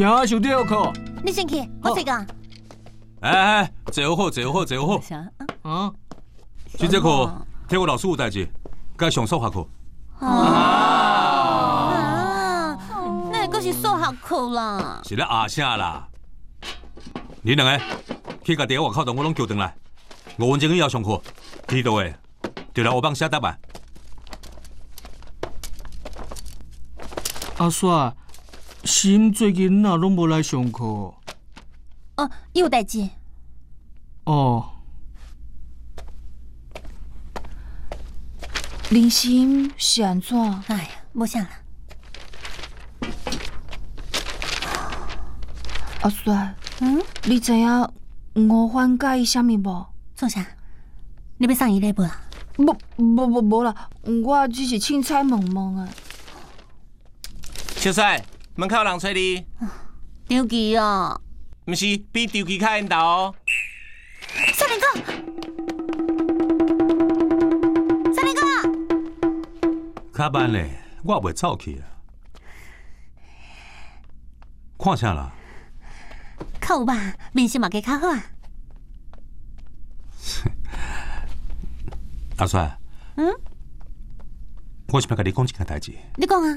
行上第二课。 你先去，我先讲。 坐好，坐好，坐好。 啊， 这节课体育老师有代志，该上数学课。 那个是数学课啦。 是咧压啥啦？你两个去甲伫外口同我拢叫转来，5分钟以后上课，迟到的就来黑板写答案。 阿帅，心最近哪拢无来上课？ 哦，伊有代志。 哦。 林心是安怎？ 哎呀，无啥啦。 阿帅，你知影吴欢介意啥物无？ 做啥？你要送伊礼物啊？ 无啦，我只是凊彩问问啊。 小帅，门口有人找你。 丢机哦。 毋是，比丢机较缘投哦。 少年哥，少年哥。 较慢咧，我袂走去啊。看啥啦？ 较有吧，面色嘛加较好啊。 阿帅，我是要甲你讲一件代志。 你讲啊。